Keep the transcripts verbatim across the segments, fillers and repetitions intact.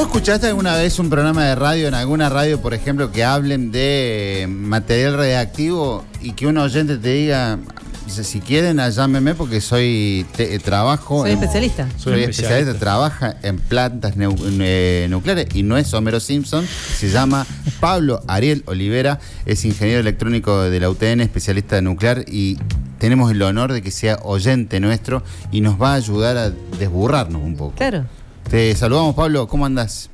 ¿Vos escuchaste alguna vez un programa de radio, en alguna radio, por ejemplo, que hablen de material radiactivo y que un oyente te diga, si quieren, llámeme porque soy te, trabajo... Soy en, especialista. Soy, Soy especialista, especialista, trabaja en plantas neu, eh, nucleares y no es Homero Simpson, se llama Pablo Ariel Olivera, es ingeniero electrónico de la U T N, especialista nuclear, y tenemos el honor de que sea oyente nuestro y nos va a ayudar a desburrarnos un poco. Claro. Te saludamos, Pablo, ¿cómo andás?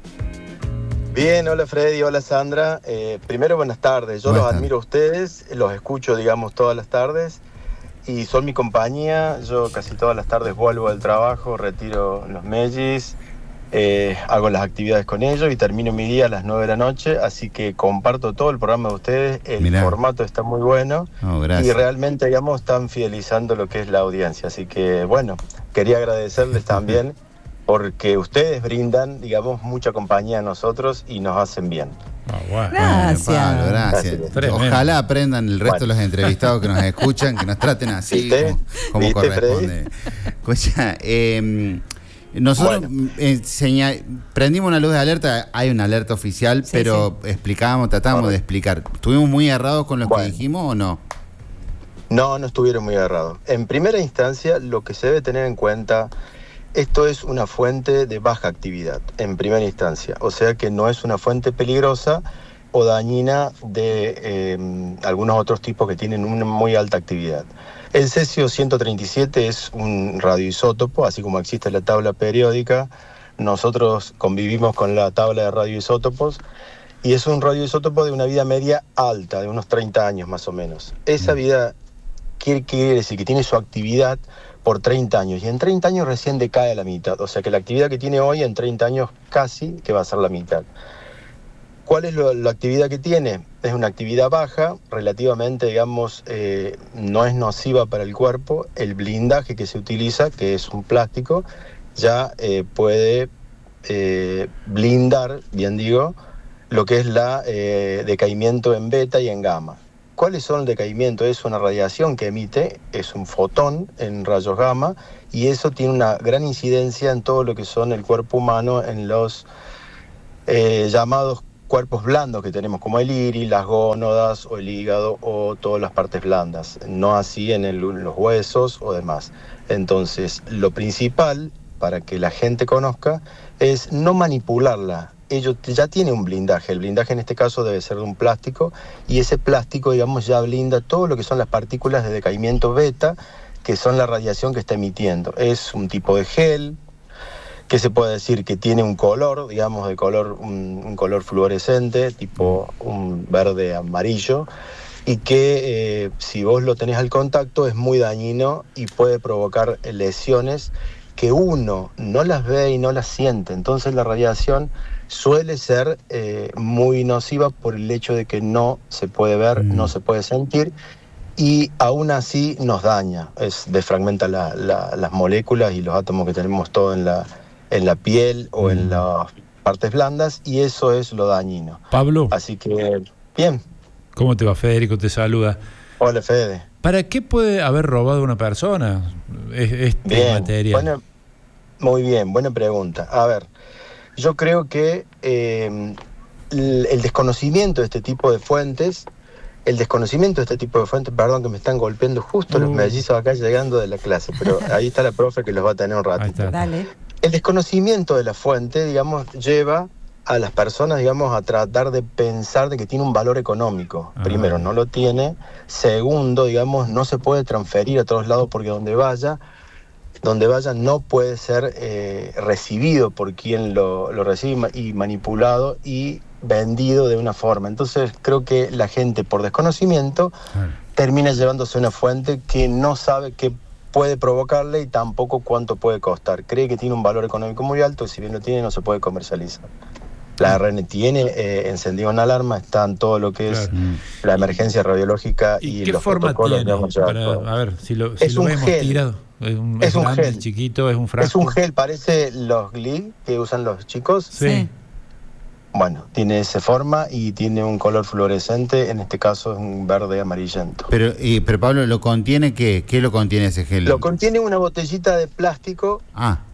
Bien, hola Freddy, hola Sandra. Eh, primero, buenas tardes. Yo Buenas los tardes. admiro a ustedes, los escucho, digamos, todas las tardes y son mi compañía. Yo casi todas las tardes vuelvo del trabajo, retiro los mellis, eh, hago las actividades con ellos y termino mi día a las nueve de la noche, así que comparto todo el programa de ustedes. El Mirá. formato está muy bueno Oh, y gracias. realmente, digamos, están fidelizando lo que es la audiencia. Así que, bueno, quería agradecerles también porque ustedes brindan, digamos, mucha compañía a nosotros y nos hacen bien. Ah, bueno. Gracias. Bueno, Pablo, gracias. Gracias. Ojalá aprendan el resto Bueno. de los entrevistados que nos escuchan, que nos traten así ¿Viste? como, como ¿Viste, corresponde. Escucha, eh, nosotros Bueno. eh, señal, prendimos una luz de alerta, hay una alerta oficial, Sí, pero explicábamos, tratábamos Correcto. de explicar. ¿Estuvimos muy errados con lo Bueno. que dijimos o no? No, no estuvieron muy agarrados. En primera instancia, lo que se debe tener en cuenta, esto es una fuente de baja actividad, en primera instancia. O sea que no es una fuente peligrosa o dañina de eh, algunos otros tipos que tienen una muy alta actividad. El cesio ciento treinta y siete es un radioisótopo, así como existe la tabla periódica. Nosotros convivimos con la tabla de radioisótopos y es un radioisótopo de una vida media alta, de unos treinta años más o menos. Esa vida quiere, quiere decir que tiene su actividad por treinta años, y en treinta años recién decae a la mitad, o sea que la actividad que tiene hoy en treinta años casi que va a ser la mitad. ¿Cuál es lo, la actividad que tiene? Es una actividad baja, relativamente, digamos, eh, no es nociva para el cuerpo. El blindaje que se utiliza, que es un plástico, ya eh, puede eh, blindar, bien digo, lo que es la eh, decaimiento en beta y en gamma. ¿Cuáles son el decaimiento? Es una radiación que emite, es un fotón en rayos gamma, y eso tiene una gran incidencia en todo lo que son el cuerpo humano, en los eh, llamados cuerpos blandos que tenemos, como el iris, las gónadas o el hígado o todas las partes blandas, no así en, el, en los huesos o demás. Entonces, lo principal para que la gente conozca es no manipularla. Ellos ya tiene un blindaje, el blindaje en este caso debe ser de un plástico, y ese plástico, digamos, ya blinda todo lo que son las partículas de decaimiento beta, que son la radiación que está emitiendo. Es un tipo de gel, que se puede decir que tiene un color, digamos, de color, un, un color fluorescente, tipo un verde amarillo, y que eh, si vos lo tenés al contacto es muy dañino y puede provocar lesiones que uno no las ve y no las siente. Entonces la radiación suele ser eh, muy nociva por el hecho de que no se puede ver, mm. no se puede sentir, y aún así nos daña. Es, desfragmenta la, la, las moléculas y los átomos que tenemos todo en la, en la piel o mm. en las partes blandas, y eso es lo dañino. Pablo. Así que, bien. ¿Cómo te va? Federico te saluda. Hola, Fede. ¿Para qué puede haber robado una persona este bien, material? Bueno, muy bien, buena pregunta. A ver, yo creo que eh, el, el desconocimiento de este tipo de fuentes, el desconocimiento de este tipo de fuentes, perdón que me están golpeando justo uh. los mellizos acá llegando de la clase, pero ahí está la profe que los va a tener un ratito. Dale. El desconocimiento de la fuente, digamos, lleva a las personas, digamos, a tratar de pensar de que tiene un valor económico. Ah. Primero, no lo tiene. Segundo, digamos, no se puede transferir a todos lados porque donde vaya, donde vaya no puede ser eh, recibido por quien lo, lo recibe y manipulado y vendido de una forma. Entonces creo que la gente por desconocimiento ah. termina llevándose una fuente que no sabe qué puede provocarle y tampoco cuánto puede costar. Cree que tiene un valor económico muy alto y si bien lo tiene no se puede comercializar. La R N tiene eh, encendido una alarma, está en todo lo que es claro. la emergencia radiológica y, ¿Y qué los forma protocolos. tiene? Digamos, ya, Para, a ver, si lo, si es lo un vemos gel. tirado. Es un, es es un grande, gel. Es chiquito, es un frasco. Es un gel, parece los Glee que usan los chicos. Sí. sí. Bueno, tiene esa forma y tiene un color fluorescente, en este caso es un verde amarillento. Pero, y, pero Pablo, ¿lo contiene qué? ¿Qué lo contiene ese gel? Lo contiene una botellita de plástico. Ah.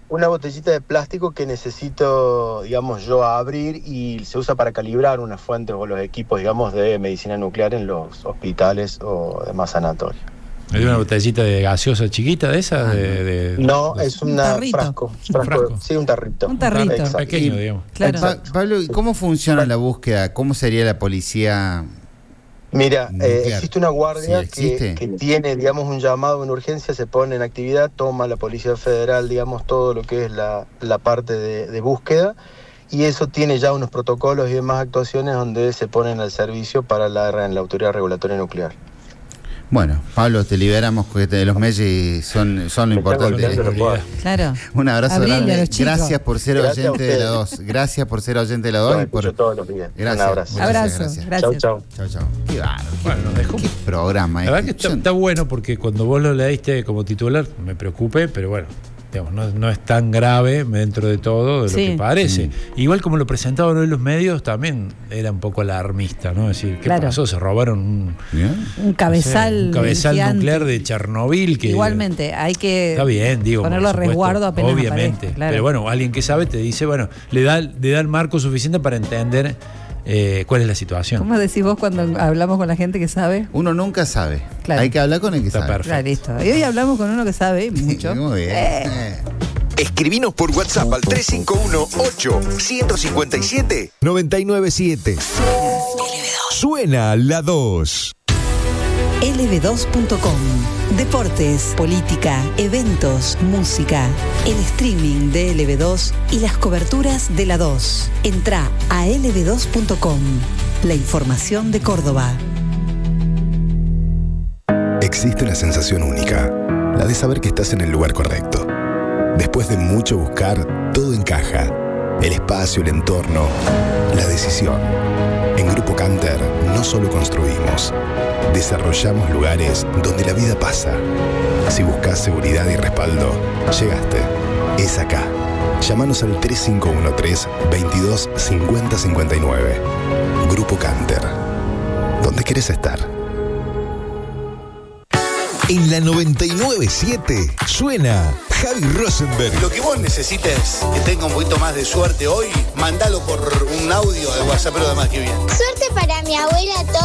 una botellita de plástico que necesito, digamos, yo abrir y se usa para calibrar unas fuentes o los equipos, digamos, de medicina nuclear en los hospitales o demás sanatorios. ¿Hay una botellita de gaseosa chiquita de esas? De, de, no, de, es una un frasco, frasco, frasco. Sí, un tarrito. Un tarrito. Exacto. Pequeño, Y, digamos. Claro. Pa- Pablo, ¿y cómo funciona la búsqueda? ¿Cómo sería la policía? Mira, eh, Nuclear. existe una guardia Sí, existe. que, que tiene, digamos, un llamado en urgencia, se pone en actividad, toma la Policía Federal, digamos, todo lo que es la, la parte de, de búsqueda, y eso tiene ya unos protocolos y demás actuaciones donde se ponen al servicio para la, en la Autoridad Regulatoria Nuclear. Bueno, Pablo, te liberamos porque los Messi son, son lo Me tengo importante. olvidando, no puedo. Claro. Un abrazo Abrile a grande. los chicos. Gracias por ser Gracias a oyente de la ustedes. dos. Gracias por ser oyente de la dos. Los y por... escucho todos los días. Gracias. Un abrazo. Muchas Abrazo. gracias. Gracias. Chau, chau. Chao, chao. Qué bárbaro. Qué, Bueno, nos dejó. qué programa. La verdad que este. está, Yo- está bueno porque cuando vos lo leíste como titular me preocupé, pero bueno, digamos, no, no es tan grave dentro de todo de Sí. lo que parece. Mm. Igual como lo presentaban hoy los medios, también era un poco alarmista, ¿no? Es decir, ¿qué Claro. pasó? Se robaron un, ¿Bien? Un cabezal. no sé, un cabezal gigante. nuclear de Chernobyl que Igualmente, hay que está bien, digo, ponerlo a por supuesto, resguardo apenas obviamente. aparezca, claro. Pero bueno, alguien que sabe te dice, bueno, le da, le da el marco suficiente para entender eh, cuál es la situación. ¿Cómo decís vos cuando hablamos con la gente que sabe? Uno nunca sabe. Claro. Hay que hablar con el que Está sabe. perfecto. Claro, listo. Y hoy hablamos con uno que sabe mucho. Muy bien. Eh. Escribinos por WhatsApp al tres cinco uno, ocho, uno cinco siete, nueve nueve siete. Suena la dos. L B dos punto com. Deportes, política, eventos, música, el streaming de L B dos y las coberturas de la dos. Entrá a L B dos punto com. La información de Córdoba. Existe una sensación única, la de saber que estás en el lugar correcto. Después de mucho buscar, todo encaja. El espacio, el entorno, la decisión. En Grupo Canter no solo construimos, desarrollamos lugares donde la vida pasa. Si buscas seguridad y respaldo, llegaste. Es acá. Llámanos al tres cinco uno tres, veintidós cincuenta cincuenta y nueve. Grupo Canter. ¿Dónde querés estar? En la noventa y nueve punto siete suena Javi Rosenberg. Lo que vos necesites que tenga un poquito más de suerte hoy, mandalo por un audio de WhatsApp, pero además que bien. Suerte para mi abuela.